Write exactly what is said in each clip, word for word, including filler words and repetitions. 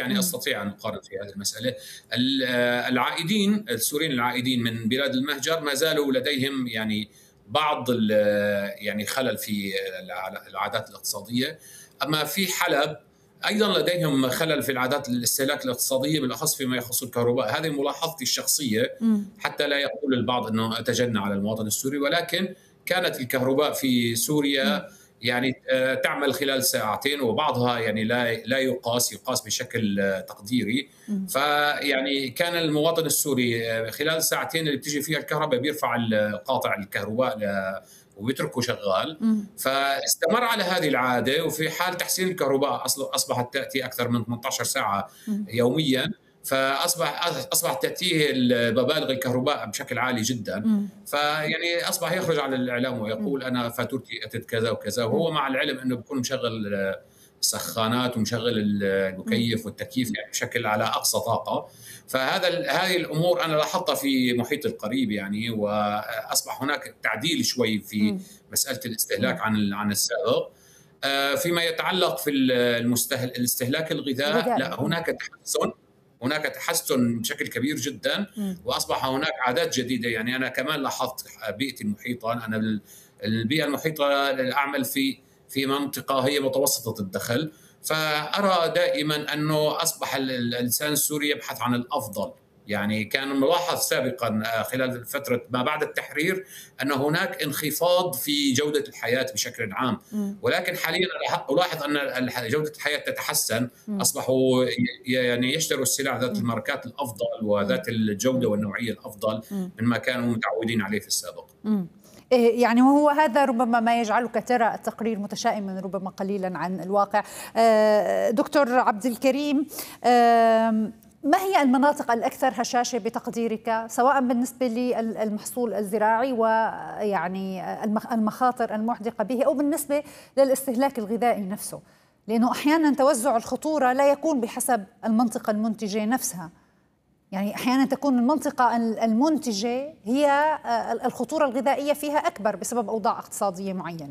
يعني أستطيع أن أقارن في هذه المسألة. العائدين السوريين العائدين من بلاد المهجر ما زالوا لديهم يعني بعض يعني خلل في العادات الاقتصادية. أما في حلب أيضا لديهم خلل في العادات الاستهلاك الاقتصادية، بالأخص فيما يخص الكهرباء. هذه ملاحظتي الشخصية، حتى لا يقول البعض أنه أتجنى على المواطن السوري، ولكن كانت الكهرباء في سوريا يعني تعمل خلال ساعتين، وبعضها يعني لا لا يقاس يقاس بشكل تقديري. فيعني كان المواطن السوري خلال الساعتين اللي بتيجي فيها الكهرباء بيرفع قاطع الكهرباء وبيتركه شغال. فاستمر على هذه العادة، وفي حال تحسين الكهرباء أصبحت تأتي أكثر من ثمانية عشر ساعة يوميا، فأصبح أصبحت تأتيه مبالغ الكهرباء بشكل عالي جدا. فيعني أصبح يخرج على الإعلام ويقول أنا فاتورتي أتت كذا وكذا، وهو مع العلم أنه بيكون مشغل السخانات ومشغل المكيف والتكييف يعني بشكل على أقصى طاقة. فهذا هذه الأمور أنا لاحظتها في محيط القريب يعني، وأصبح هناك تعديل شوي في مسألة الاستهلاك عن عن السابق. فيما يتعلق في المستهل الاستهلاك الغذاء، لا هناك تحسن هناك تحسن بشكل كبير جدا، وأصبح هناك عادات جديدة. يعني أنا كمان لاحظت بيئتي المحيطة، أنا البيئة المحيطة أعمل في في منطقة هي متوسطة الدخل، فأرى دائما أنه أصبح الإنسان السوري يبحث عن الأفضل. يعني كان ملاحظ سابقا خلال فترة ما بعد التحرير أن هناك انخفاض في جودة الحياة بشكل عام، ولكن حاليا ألاحظ أن جودة الحياة تتحسن. أصبحوا يعني يشتروا السلع ذات الماركات الأفضل وذات الجودة والنوعية الأفضل مما كانوا متعودين عليه في السابق. يعني وهو هذا ربما ما يجعلك ترى التقرير متشائما ربما قليلا عن الواقع. دكتور عبد الكريم، ما هي المناطق الأكثر هشاشة بتقديرك، سواء بالنسبة للمحصول الزراعي ويعني المخاطر المحدقة به، أو بالنسبة للاستهلاك الغذائي نفسه؟ لأنه أحيانا توزع الخطورة لا يكون بحسب المنطقة المنتجة نفسها. يعني أحيانا تكون المنطقة المنتجة هي الخطورة الغذائية فيها أكبر بسبب أوضاع اقتصادية معينة.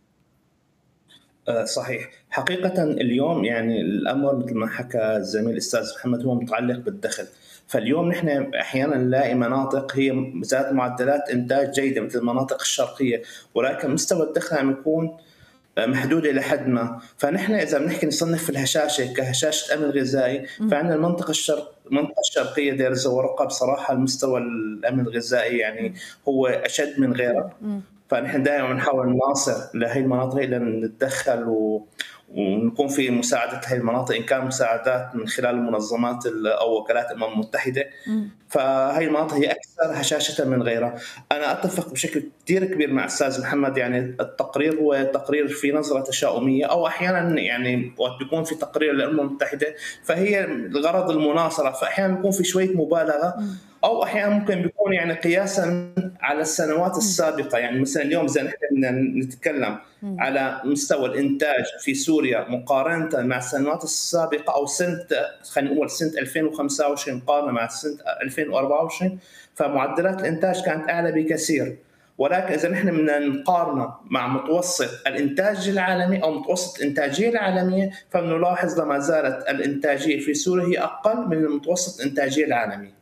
صحيح، حقيقة اليوم يعني الأمر مثل ما حكى الزميل الأستاذ محمد هو متعلق بالدخل. فاليوم نحن أحيانا نلاقي مناطق هي ذات معدلات إنتاج جيدة مثل المناطق الشرقية، ولكن مستوى الدخل عم يكون محدود إلى حد ما. فنحن إذا بنحكي نصنف الهشاشة كهشاشة أمن غذائي، فعندنا المنطقة الشرق المنطقة الشرقية دير الزورقة بصراحة المستوى الأمن الغذائي يعني هو أشد من غيرها. فنحن دائما نحاول نناصر لهي المناطق لنتدخل و... ونكون في مساعدة هذه المناطق، إن كان مساعدات من خلال المنظمات أو وكالات الأمم المتحدة. فهي المناطق هي أكثر هشاشة من غيرها. أنا أتفق بشكل كثير كبير مع أستاذ محمد، يعني التقرير هو تقرير في نظرة تشاؤمية، أو أحيانا يعني وقت بيكون في تقرير للأمم المتحدة فهي الغرض المناصرة، فأحيانا بيكون في شوية مبالغة، أو أحيانا ممكن بيكون يعني قياسا على السنوات السابقة. يعني مثلا اليوم إذا نحن نتكلم على مستوى الإنتاج في سوريا مقارنة مع السنوات السابقة، أو سنة خلينا نقول سنة ألفين وخمسة وعشرين مقارنة مع سنة ألفين وأربعة وعشرين، فمعدلات الإنتاج كانت أعلى بكثير. ولكن إذا نحن بدنا نقارنه مع متوسط الإنتاج العالمي أو متوسط الإنتاجية العالمية، فبنلاحظ لما زالت الإنتاجية في سوريا هي أقل من المتوسط الإنتاجية العالمي.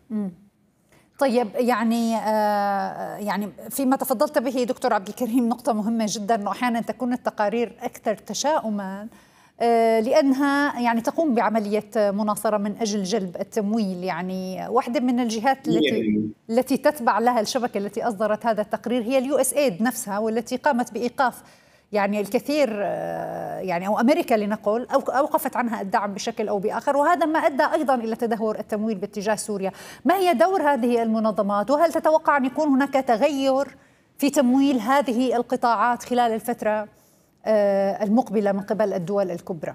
طيب، يعني آه يعني فيما تفضلت به دكتور عبد الكريم نقطة مهمة جدا، انه احيانا تكون التقارير اكثر تشاؤما آه لانها يعني تقوم بعملية مناصرة من اجل جلب التمويل. يعني واحدة من الجهات التي التي تتبع لها الشبكة التي اصدرت هذا التقرير هي اليو اس ايد نفسها، والتي قامت بايقاف يعني الكثير يعني أو أمريكا لنقل أو أوقفت عنها الدعم بشكل أو بآخر، وهذا ما أدى أيضا إلى تدهور التمويل باتجاه سوريا. ما هي دور هذه المنظمات، وهل تتوقع أن يكون هناك تغير في تمويل هذه القطاعات خلال الفترة المقبلة من قبل الدول الكبرى؟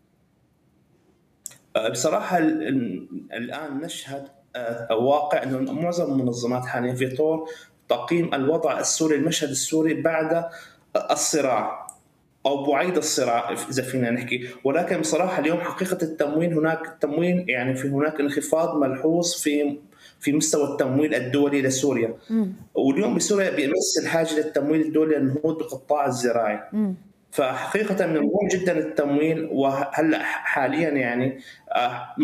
بصراحة الآن نشهد واقع أنه معظم المنظمات حاليا في طور تقييم الوضع السوري، المشهد السوري بعد الصراع أو بعيد الصراع إذا فينا نحكي. ولكن بصراحة اليوم حقيقة التمويل هناك تمويل يعني في هناك انخفاض ملحوظ في في مستوى التمويل الدولي لسوريا. م. واليوم بسوريا بيمس الحاجة للتمويل الدولي للنهوض بالقطاع الزراعي. م. فحقيقة من المهم جدا التمويل، وهلا حاليا يعني